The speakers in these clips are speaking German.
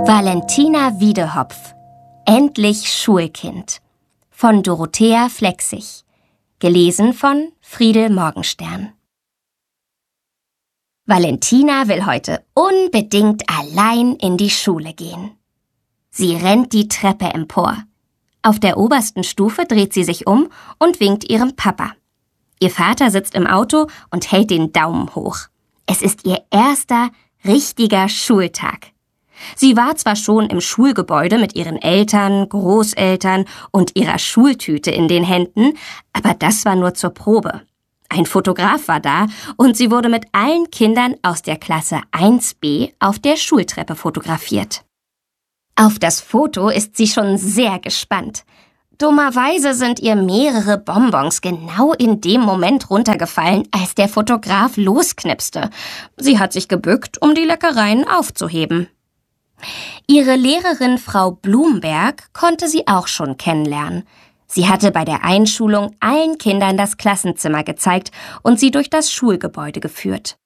Valentina Wiedehopf. Endlich Schulkind. Von Dorothea Flechsig. Gelesen von Friedel Morgenstern. Valentina will heute unbedingt allein in die Schule gehen. Sie rennt die Treppe empor. Auf der obersten Stufe dreht sie sich um und winkt ihrem Papa. Ihr Vater sitzt im Auto und hält den Daumen hoch. Es ist ihr erster richtiger Schultag. Sie war zwar schon im Schulgebäude mit ihren Eltern, Großeltern und ihrer Schultüte in den Händen, aber das war nur zur Probe. Ein Fotograf war da und sie wurde mit allen Kindern aus der Klasse 1b auf der Schultreppe fotografiert. Auf das Foto ist sie schon sehr gespannt. Dummerweise sind ihr mehrere Bonbons genau in dem Moment runtergefallen, als der Fotograf losknipste. Sie hat sich gebückt, um die Leckereien aufzuheben. Ihre Lehrerin Frau Blumberg konnte sie auch schon kennenlernen. Sie hatte bei der Einschulung allen Kindern das Klassenzimmer gezeigt und sie durch das Schulgebäude geführt.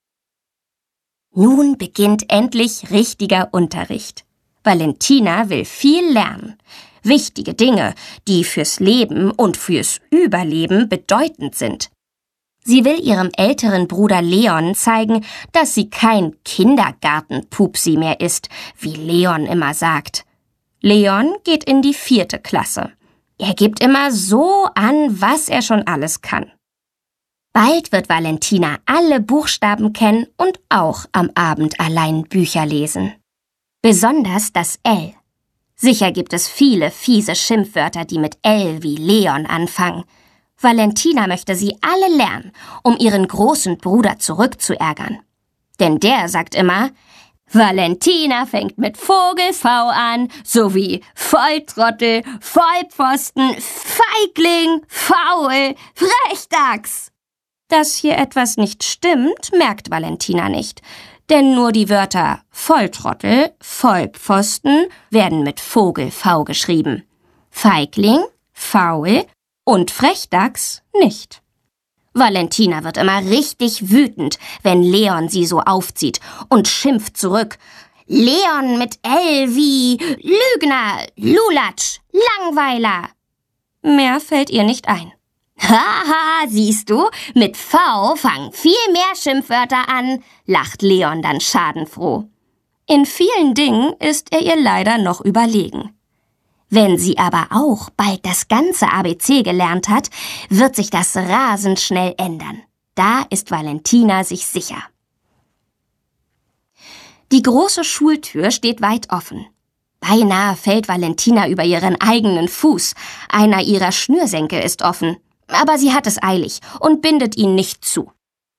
Nun beginnt endlich richtiger Unterricht. Valentina will viel lernen. Wichtige Dinge, die fürs Leben und fürs Überleben bedeutend sind. Sie will ihrem älteren Bruder Leon zeigen, dass sie kein Kindergartenpupsi mehr ist, wie Leon immer sagt. Leon geht in die 4. Klasse. Er gibt immer so an, was er schon alles kann. Bald wird Valentina alle Buchstaben kennen und auch am Abend allein Bücher lesen. Besonders das L. Sicher gibt es viele fiese Schimpfwörter, die mit L wie Leon anfangen. Valentina möchte sie alle lernen, um ihren großen Bruder zurückzuärgern. Denn der sagt immer, Valentina fängt mit Vogel V an, sowie Volltrottel, Vollpfosten, Feigling, Faul, Frechdachs. Dass hier etwas nicht stimmt, merkt Valentina nicht. Denn nur die Wörter Volltrottel, Vollpfosten werden mit Vogel V geschrieben. Feigling, Faul und Frechdachs nicht. Valentina wird immer richtig wütend, wenn Leon sie so aufzieht und schimpft zurück. Leon mit L wie Lügner, Lulatsch, Langweiler. Mehr fällt ihr nicht ein. Haha, siehst du, mit V fangen viel mehr Schimpfwörter an, lacht Leon dann schadenfroh. In vielen Dingen ist er ihr leider noch überlegen. Wenn sie aber auch bald das ganze ABC gelernt hat, wird sich das rasend schnell ändern. Da ist Valentina sich sicher. Die große Schultür steht weit offen. Beinahe fällt Valentina über ihren eigenen Fuß. Einer ihrer Schnürsenkel ist offen. Aber sie hat es eilig und bindet ihn nicht zu.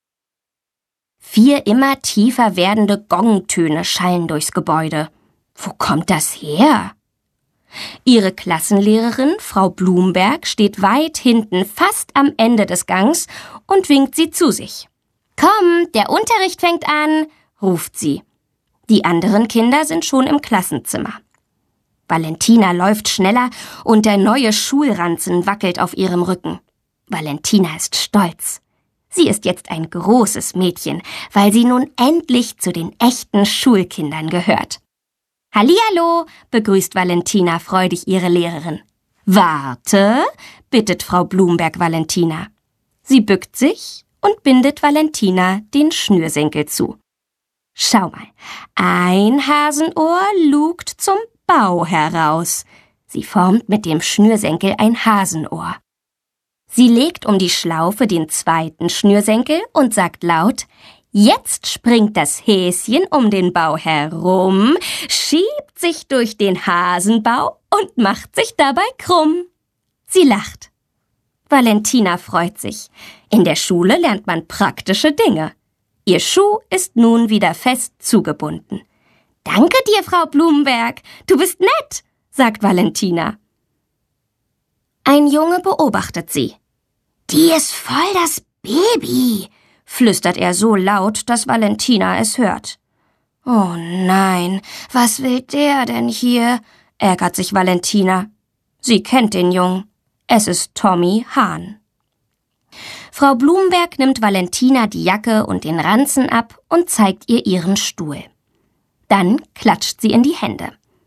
4 immer tiefer werdende Gongtöne schallen durchs Gebäude. Wo kommt das her? Ihre Klassenlehrerin, Frau Blumberg, steht weit hinten, fast am Ende des Gangs und winkt sie zu sich. »Komm, der Unterricht fängt an«, ruft sie. Die anderen Kinder sind schon im Klassenzimmer. Valentina läuft schneller und der neue Schulranzen wackelt auf ihrem Rücken. Valentina ist stolz. Sie ist jetzt ein großes Mädchen, weil sie nun endlich zu den echten Schulkindern gehört. »Hallihallo«, begrüßt Valentina freudig ihre Lehrerin. »Warte«, bittet Frau Blumberg Valentina. Sie bückt sich und bindet Valentina den Schnürsenkel zu. Schau mal, ein Hasenohr lugt zum Bau heraus. Sie formt mit dem Schnürsenkel ein Hasenohr. Sie legt um die Schlaufe den 2. Schnürsenkel und sagt laut, jetzt springt das Häschen um den Bau herum, schiebt sich durch den Hasenbau und macht sich dabei krumm. Sie lacht. Valentina freut sich. In der Schule lernt man praktische Dinge. Ihr Schuh ist nun wieder fest zugebunden. »Danke dir, Frau Blumberg, du bist nett«, sagt Valentina. Ein Junge beobachtet sie. »Die ist voll das Baby«, flüstert er so laut, dass Valentina es hört. »Oh nein, was will der denn hier?«, ärgert sich Valentina. Sie kennt den Jungen. Es ist Tommy Hahn. Frau Blumberg nimmt Valentina die Jacke und den Ranzen ab und zeigt ihr ihren Stuhl. Dann klatscht sie in die Hände.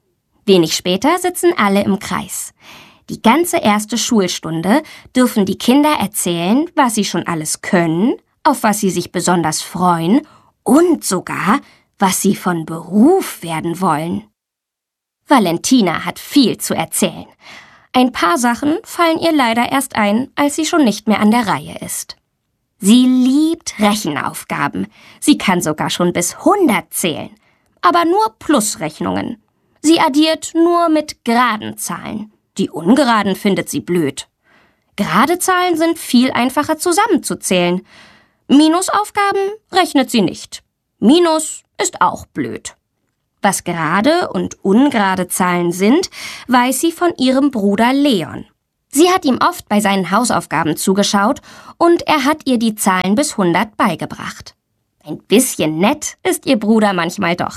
Wenig später sitzen alle im Kreis. Die ganze erste Schulstunde dürfen die Kinder erzählen, was sie schon alles können, auf was sie sich besonders freuen und sogar, was sie von Beruf werden wollen. Valentina hat viel zu erzählen. Ein paar Sachen fallen ihr leider erst ein, als sie schon nicht mehr an der Reihe ist. Sie liebt Rechenaufgaben. Sie kann sogar schon bis 100 zählen. Aber nur Plusrechnungen. Sie addiert nur mit geraden Zahlen. Die ungeraden findet sie blöd. Gerade Zahlen sind viel einfacher zusammenzuzählen. Minusaufgaben rechnet sie nicht. Minus ist auch blöd. Was gerade und ungerade Zahlen sind, weiß sie von ihrem Bruder Leon. Sie hat ihm oft bei seinen Hausaufgaben zugeschaut und er hat ihr die Zahlen bis 100 beigebracht. Ein bisschen nett ist ihr Bruder manchmal doch.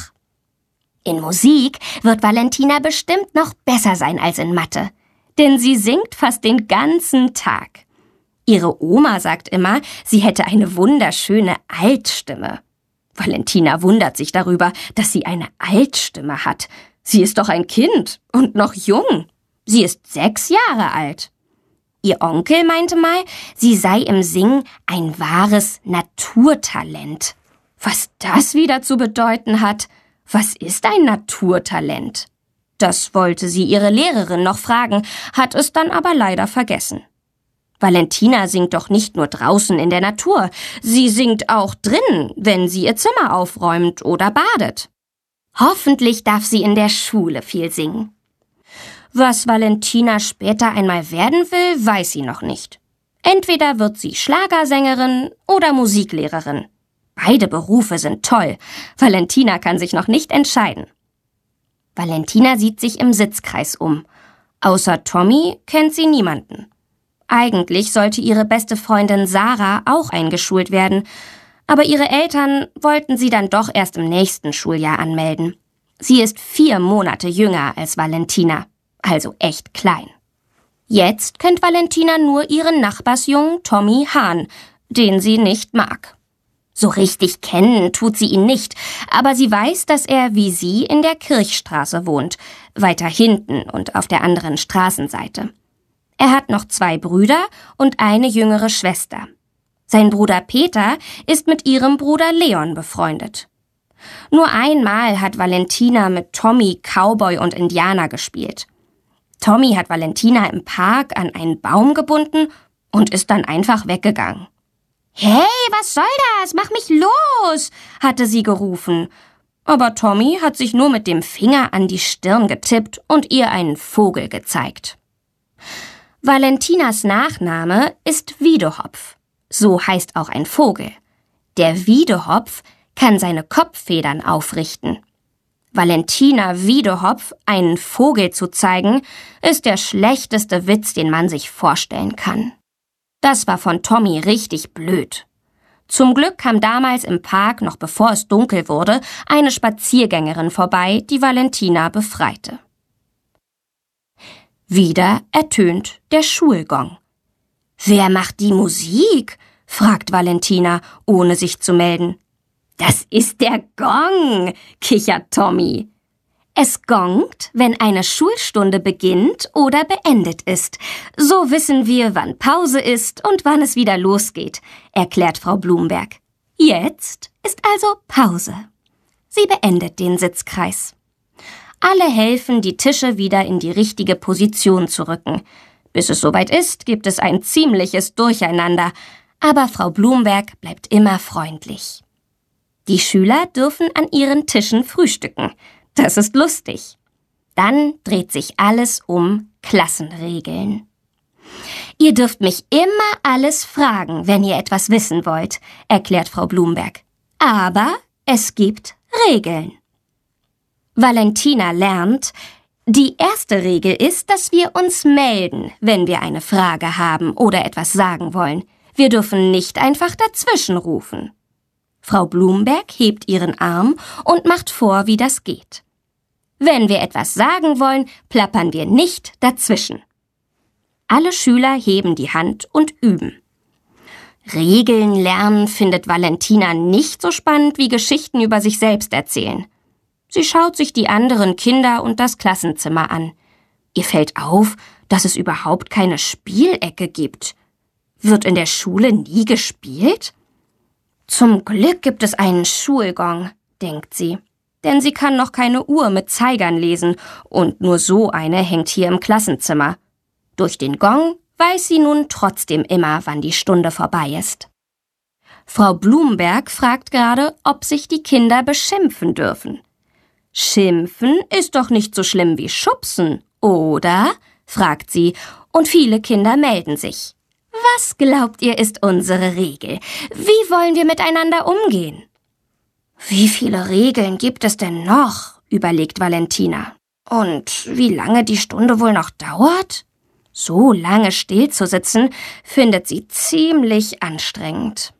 In Musik wird Valentina bestimmt noch besser sein als in Mathe, denn sie singt fast den ganzen Tag. Ihre Oma sagt immer, sie hätte eine wunderschöne Altstimme. Valentina wundert sich darüber, dass sie eine Altstimme hat. Sie ist doch ein Kind und noch jung. Sie ist 6 Jahre alt. Ihr Onkel meinte mal, sie sei im Singen ein wahres Naturtalent. Was das wieder zu bedeuten hat? Was ist ein Naturtalent? Das wollte sie ihre Lehrerin noch fragen, hat es dann aber leider vergessen. Valentina singt doch nicht nur draußen in der Natur, sie singt auch drin, wenn sie ihr Zimmer aufräumt oder badet. Hoffentlich darf sie in der Schule viel singen. Was Valentina später einmal werden will, weiß sie noch nicht. Entweder wird sie Schlagersängerin oder Musiklehrerin. Beide Berufe sind toll. Valentina kann sich noch nicht entscheiden. Valentina sieht sich im Sitzkreis um. Außer Tommy kennt sie niemanden. Eigentlich sollte ihre beste Freundin Sarah auch eingeschult werden, aber ihre Eltern wollten sie dann doch erst im nächsten Schuljahr anmelden. Sie ist 4 Monate jünger als Valentina, also echt klein. Jetzt kennt Valentina nur ihren Nachbarsjungen Tommy Hahn, den sie nicht mag. So richtig kennen tut sie ihn nicht, aber sie weiß, dass er wie sie in der Kirchstraße wohnt, weiter hinten und auf der anderen Straßenseite. Er hat noch 2 Brüder und eine jüngere Schwester. Sein Bruder Peter ist mit ihrem Bruder Leon befreundet. Nur einmal hat Valentina mit Tommy Cowboy und Indianer gespielt. Tommy hat Valentina im Park an einen Baum gebunden und ist dann einfach weggegangen. »Hey, was soll das? Mach mich los!« hatte sie gerufen. Aber Tommy hat sich nur mit dem Finger an die Stirn getippt und ihr einen Vogel gezeigt. Valentinas Nachname ist Wiedehopf. So heißt auch ein Vogel. Der Wiedehopf kann seine Kopffedern aufrichten. Valentina Wiedehopf einen Vogel zu zeigen, ist der schlechteste Witz, den man sich vorstellen kann. Das war von Tommy richtig blöd. Zum Glück kam damals im Park, noch bevor es dunkel wurde, eine Spaziergängerin vorbei, die Valentina befreite. Wieder ertönt der Schulgong. »Wer macht die Musik?« fragt Valentina, ohne sich zu melden. »Das ist der Gong«, kichert Tommy. Es gongt, wenn eine Schulstunde beginnt oder beendet ist. So wissen wir, wann Pause ist und wann es wieder losgeht, erklärt Frau Blumberg. Jetzt ist also Pause. Sie beendet den Sitzkreis. Alle helfen, die Tische wieder in die richtige Position zu rücken. Bis es soweit ist, gibt es ein ziemliches Durcheinander, aber Frau Blumberg bleibt immer freundlich. Die Schüler dürfen an ihren Tischen frühstücken. Das ist lustig. Dann dreht sich alles um Klassenregeln. Ihr dürft mich immer alles fragen, wenn ihr etwas wissen wollt, erklärt Frau Blumberg. Aber es gibt Regeln. Valentina lernt, die erste Regel ist, dass wir uns melden, wenn wir eine Frage haben oder etwas sagen wollen. Wir dürfen nicht einfach dazwischen rufen. Frau Blumberg hebt ihren Arm und macht vor, wie das geht. Wenn wir etwas sagen wollen, plappern wir nicht dazwischen. Alle Schüler heben die Hand und üben. Regeln lernen findet Valentina nicht so spannend wie Geschichten über sich selbst erzählen. Sie schaut sich die anderen Kinder und das Klassenzimmer an. Ihr fällt auf, dass es überhaupt keine Spielecke gibt. Wird in der Schule nie gespielt? Zum Glück gibt es einen Schulgong, denkt sie. Denn sie kann noch keine Uhr mit Zeigern lesen und nur so eine hängt hier im Klassenzimmer. Durch den Gong weiß sie nun trotzdem immer, wann die Stunde vorbei ist. Frau Blumberg fragt gerade, ob sich die Kinder beschimpfen dürfen. Schimpfen ist doch nicht so schlimm wie schubsen, oder? Fragt sie, und viele Kinder melden sich. Was glaubt ihr, ist unsere Regel? Wie wollen wir miteinander umgehen? Wie viele Regeln gibt es denn noch? Überlegt Valentina. Und wie lange die Stunde wohl noch dauert? So lange still zu sitzen, findet sie ziemlich anstrengend.